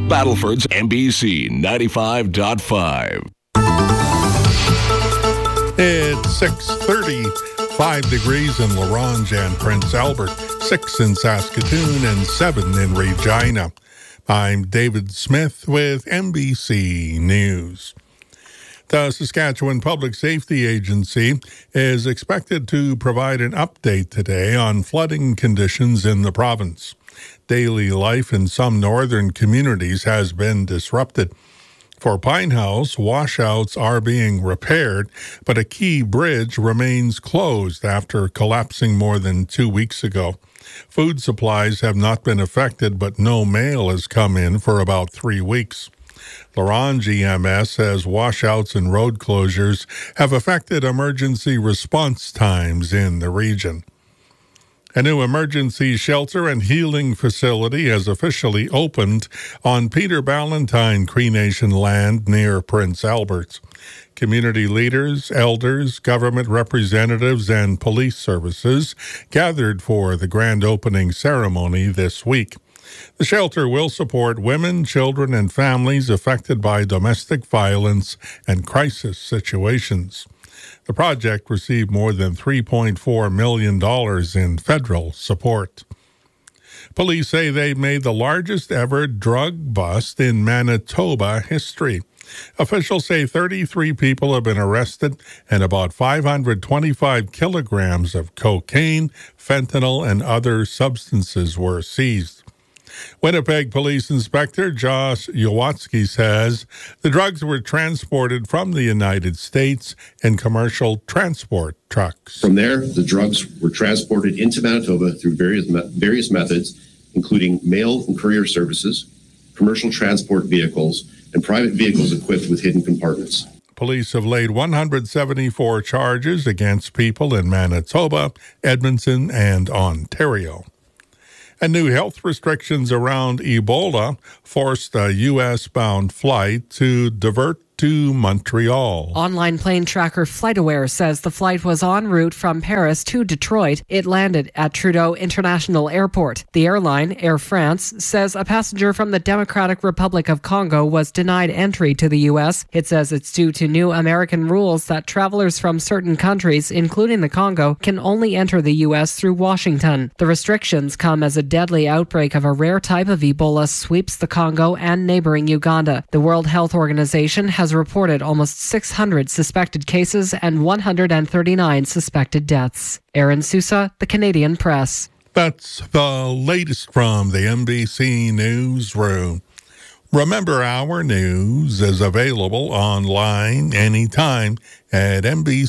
Battleford's NBC 95.5. It's 6:30, 5 degrees in La Ronge and Prince Albert, 6 in Saskatoon, and 7 in Regina. I'm David Smith with NBC News. The Saskatchewan Public Safety Agency is expected to provide an update today on flooding conditions in the province. Daily life in some northern communities has been disrupted. For Pine House, washouts are being repaired, but a key bridge remains closed after collapsing more than 2 weeks ago. Food supplies have not been affected, but no mail has come in for about 3 weeks. La Ronge EMS says washouts and road closures have affected emergency response times in the region. A new emergency shelter and healing facility has officially opened on Peter Ballantyne Cree Nation land near Prince Albert. Community leaders, elders, government representatives, and police services gathered for the grand opening ceremony this week. The shelter will support women, children, and families affected by domestic violence and crisis situations. The project received more than $3.4 million in federal support. Police say they made the largest ever drug bust in Manitoba history. Officials say 33 people have been arrested and about 525 kilograms of cocaine, fentanyl, and other substances were seized. Winnipeg Police Inspector Josh Yawotsky says the drugs were transported from the United States in commercial transport trucks. From there, the drugs were transported into Manitoba through various methods, including mail and courier services, commercial transport vehicles, and private vehicles equipped with hidden compartments. Police have laid 174 charges against people in Manitoba, Edmonton, and Ontario. And new health restrictions around Ebola forced a U.S.-bound flight to divert to Montreal. Online plane tracker FlightAware says the flight was en route from Paris to Detroit. It landed at Trudeau International Airport. The airline, Air France, says a passenger from the Democratic Republic of Congo was denied entry to the U.S. It says it's due to new American rules that travelers from certain countries, including the Congo, can only enter the U.S. through Washington. The restrictions come as a deadly outbreak of a rare type of Ebola sweeps the Congo and neighboring Uganda. The World Health Organization has reported almost 600 suspected cases and 139 suspected deaths. Aaron Sousa, The Canadian Press. That's the latest from the NBC Newsroom. Remember, our news is available online anytime at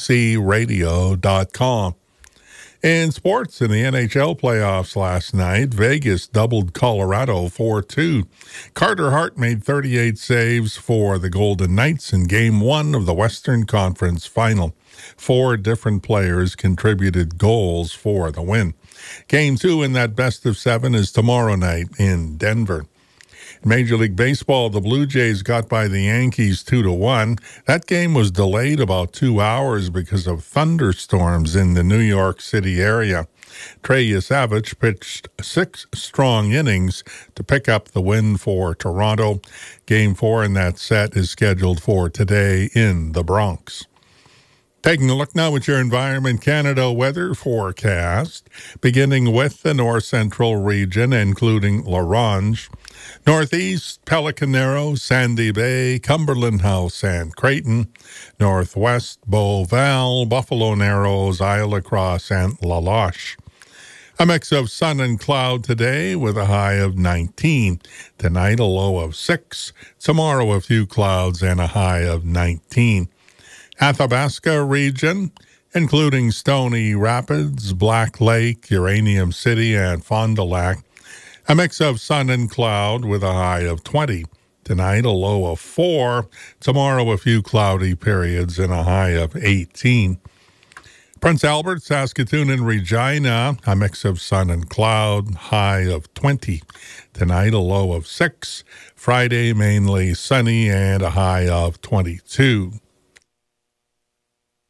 NBCRadio.com. In sports, in the NHL playoffs last night, Vegas doubled Colorado 4-2. Carter Hart made 38 saves for the Golden Knights in Game 1 of the Western Conference Final. 4 different players contributed goals for the win. Game 2 in that best-of-7 is tomorrow night in Denver. In Major League Baseball, the Blue Jays got by the Yankees 2-1. That game was delayed about 2 hours because of thunderstorms in the New York City area. Trey Yesavich pitched 6 strong innings to pick up the win for Toronto. Game 4 in that set is scheduled for today in the Bronx. Taking a look now at your Environment Canada weather forecast, beginning with the north central region, including La Ronge, northeast, Pelican Narrows, Sandy Bay, Cumberland House, and Creighton, northwest, Beauval, Buffalo Narrows, Isle Lacrosse, and La Loche. A mix of sun and cloud today with a high of 19. Tonight, a low of 6. Tomorrow, a few clouds and a high of 19. Athabasca region, including Stony Rapids, Black Lake, Uranium City, and Fond du Lac. A mix of sun and cloud with a high of 20. Tonight, a low of 4. Tomorrow, a few cloudy periods and a high of 18. Prince Albert, Saskatoon, and Regina, a mix of sun and cloud, high of 20. Tonight, a low of 6. Friday, mainly sunny and a high of 22.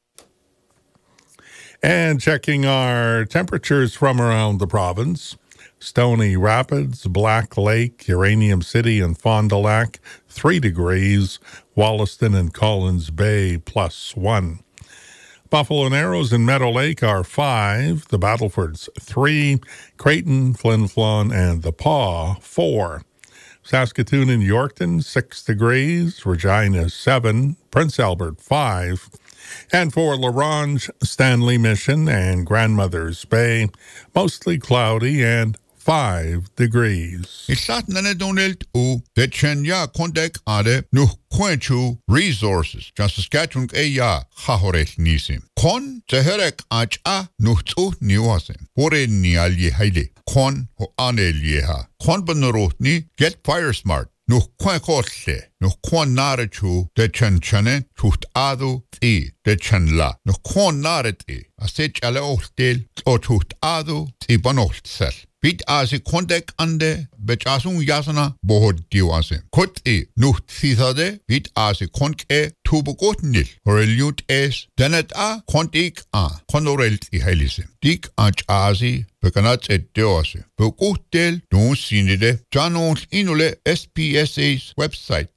And checking our temperatures from around the province. Stony Rapids, Black Lake, Uranium City, and Fond du Lac, 3 degrees. Wollaston and Collins Bay, +1. Buffalo Narrows and Meadow Lake are 5. The Battlefords, 3. Creighton, Flin Flon, and the Paw, 4. Saskatoon and Yorkton, 6 degrees. Regina, 7. Prince Albert, 5. And for La Ronge, Stanley Mission, and Grandmother's Bay, mostly cloudy and 5 degrees. Isat nanedonelt u de chenya kontek ade nu quenchu resources. Just Saskatchewan eya hahorel nisim. Kon teherek acha nuhtu niwasim. Hore ni alye haile. Kon ho anelyeha. Kon benrotni get fire smart. Nu kwen kotle. Nu kwen narechu de chen chane tuht adu ti de chen la. Nu kwen nareti. Asech ale ohtel o tuht adu ti banohtsel. Bit asi kontek ande bechasun yasana bohod diwase. Kot nuht thithade bit asi konke tubukotnil. Horeliut es denet kontik konorelt I helise. Dik asi bekanat et deose. Bekotel don sinide janons inule SPSA's website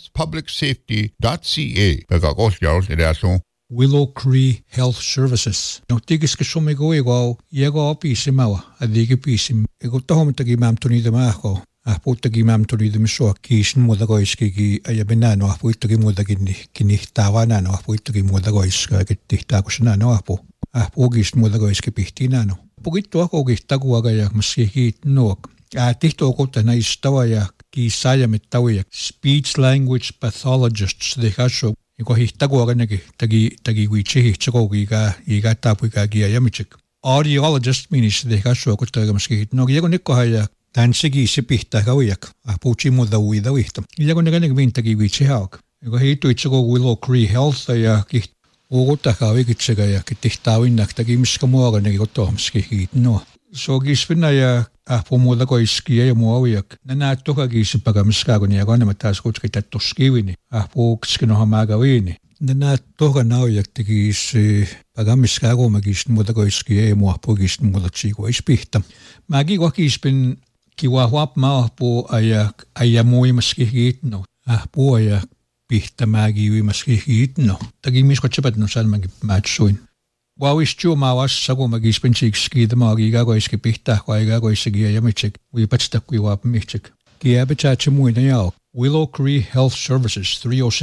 saspublicsafety.ca. Bekakos jarl edaso. Willow Cree Health Services. No tigis ke sumigo ego pisima adigi pisim. Ego tahom tagi mam tuni de mako. Tagi mam tuni de miso kishin modagoiski ki ayabenano tagi modagini kini tawana no tagi modagoiska kitihta kusana apo. Gis modagoiski pihtinano. Pugito ako gistagu agaya maski nook. Tihto ko na istawaya ki saya metawiyak speech language pathologists de hasho. Iko hihtaguaganagi tagi wichi hichagogiga iga tapuiga gia yamichik. Audiologist means de hasho ko tagamaski no giego nikko haya tansigi sipihta gawiak apuchi mudawi dawihtam. Giego neganig min tagi wichi hauk. Iko hitu ichago Willow Cree Health ya ki ogota kawigitsaga ya kitihtawinak tagi miskamuaganagi gotohamski no. So gispina ya pomoda ko iskia ya muawiak. Nanato ka gisipaga miskago niya ko na matas ko kita toskiwini. Po kskino hamagawini. Nanato ka nawiak tigis pagamiskago magis moda ko iskia ya muapo gis moda chigo ispihtam. Magi ko gispin kiwahwap ma po ayamui maskihit no. Po ayak pihta magiwi maskihit no. Tagimis ko chapat no saan matsuin. Wawischu mawas sago magispensik ski the magiga go iski pihta kwaiga go isigi yamichik we patsta kwiwap michik kia bechachimu na yao Willow Cree Health Services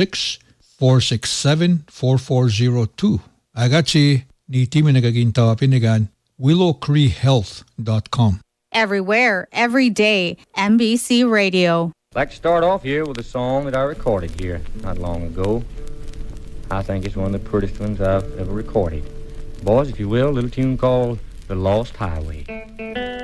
306-467-4402 agachi ni timinagaginta pinigan willowcreehealth.com. Everywhere, every day, NBC Radio. I'd like to start off here with a song that I recorded here not long ago. I think it's one of the prettiest ones I've ever recorded. Boys, if you will, a little tune called The Lost Highway.